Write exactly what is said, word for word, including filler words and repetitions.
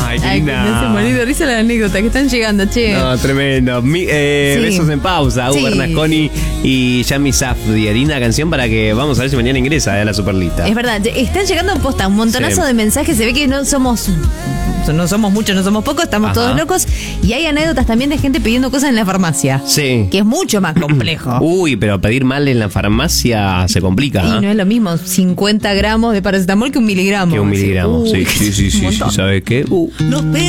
Ay, qué Ay, linda. me hace morir de risa la anécdota que están llegando, che. No, tremendo. Mi, eh, Sí. Besos en pausa. Sí. Hugo Bernasconi y Yami Safdie. Linda canción para que vamos a ver si mañana ingresa eh, a la Superlista. Es verdad, están llegando posta un montonazo Sí. de mensajes. Se ve que no somos no somos muchos, no somos pocos, estamos Ajá. todos locos. Y hay anécdotas también de gente pidiendo cosas en la farmacia. Sí. Que es mucho más complejo. Uy, pero pedir mal en la farmacia se complica. Y ¿eh? no es lo mismo cincuenta gramos de paracetamol que un miligramo. Que un miligramo. Uy, Sí, sí, sí, sí, un sí, montón. ¿sabes qué? Uh. Nos